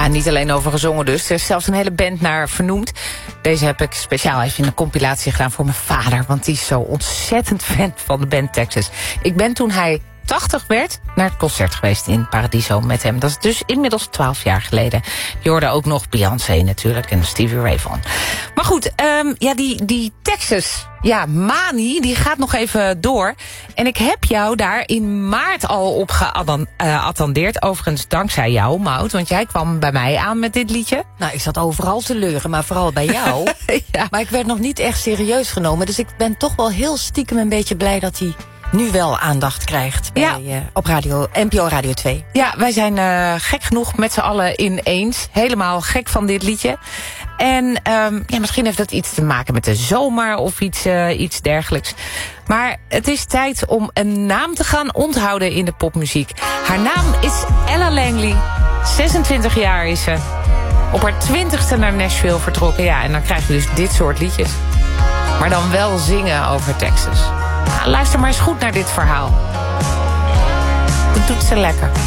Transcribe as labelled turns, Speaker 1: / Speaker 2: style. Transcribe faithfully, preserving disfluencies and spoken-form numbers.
Speaker 1: niet alleen over gezongen dus. Er is zelfs een hele band naar vernoemd. Deze heb ik speciaal even in een compilatie gedaan voor mijn vader. Want die is zo ontzettend fan van de band Texas. Ik ben toen hij tachtig werd naar het concert geweest in Paradiso met hem. Dat is dus inmiddels twaalf jaar geleden. Je hoorde ook nog Beyoncé natuurlijk en Stevie Ray Vaughan. Maar goed, um, ja, die, die Texas, ja, manie, die gaat nog even door. En ik heb jou daar in maart al op geattendeerd. Overigens dankzij jou, Maud, want jij kwam bij mij aan met dit liedje.
Speaker 2: Nou, ik zat overal te leuren, maar vooral bij jou. Ja. Maar ik werd nog niet echt serieus genomen. Dus ik ben toch wel heel stiekem een beetje blij dat hij nu wel aandacht krijgt bij,
Speaker 1: ja.
Speaker 2: uh, op radio, N P O Radio twee.
Speaker 1: Ja, wij zijn uh, gek genoeg met z'n allen ineens. Helemaal gek van dit liedje. En um, ja, misschien heeft dat iets te maken met de zomer of iets, uh, iets dergelijks. Maar het is tijd om een naam te gaan onthouden in de popmuziek. Haar naam is Ella Langley. zesentwintig jaar is ze. Op haar twintigste naar Nashville vertrokken. Ja, en dan krijg je dus dit soort liedjes. Maar dan wel zingen over Texas. Nou, luister maar eens goed naar dit verhaal. Dat doet ze lekker.